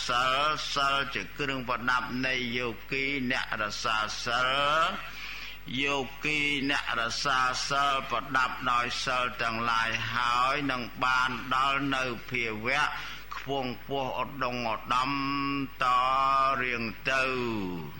សិលសិលជាគ្រឿងប្រដាប់នៃយោគីអ្នករសាសិលយោគីអ្នករសាសិលប្រដាប់ដោយសិលទាំងឡាយហើយនឹងបានដល់នៅភាវៈខ្ពង់ខ្ពស់ឧត្តមឧត្តមតរៀងទៅ